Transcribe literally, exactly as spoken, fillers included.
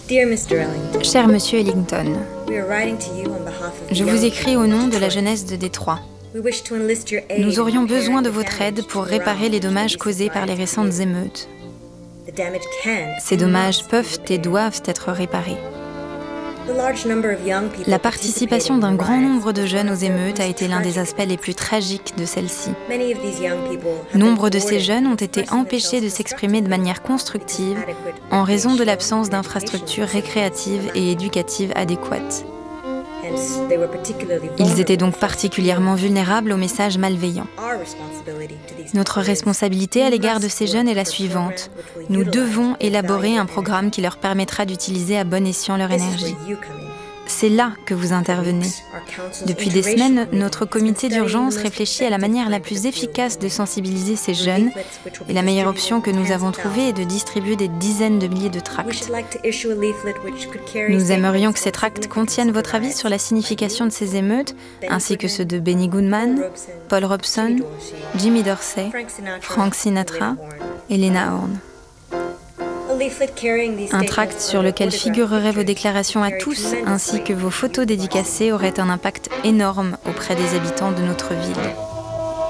Cher Monsieur Ellington, je vous écris au nom de la jeunesse de Détroit. Nous aurions besoin de votre aide pour réparer les dommages causés par les récentes émeutes. Ces dommages peuvent et doivent être réparés. La participation d'un grand nombre de jeunes aux émeutes a été l'un des aspects les plus tragiques de celle-ci. Nombre de ces jeunes ont été empêchés de s'exprimer de manière constructive en raison de l'absence d'infrastructures récréatives et éducatives adéquates. Ils étaient donc particulièrement vulnérables aux messages malveillants. Notre responsabilité à l'égard de ces jeunes est la suivante. Nous devons élaborer un programme qui leur permettra d'utiliser à bon escient leur énergie. C'est là que vous intervenez. Depuis des semaines, notre comité d'urgence réfléchit à la manière la plus efficace de sensibiliser ces jeunes et la meilleure option que nous avons trouvée est de distribuer des dizaines de milliers de tracts. Nous aimerions que ces tracts contiennent votre avis sur la signification de ces émeutes, ainsi que ceux de Benny Goodman, Paul Robeson, Jimmy Dorsey, Frank Sinatra et Lena Horne. Un tract sur lequel figureraient vos déclarations à tous, ainsi que vos photos dédicacées, aurait un impact énorme auprès des habitants de notre ville.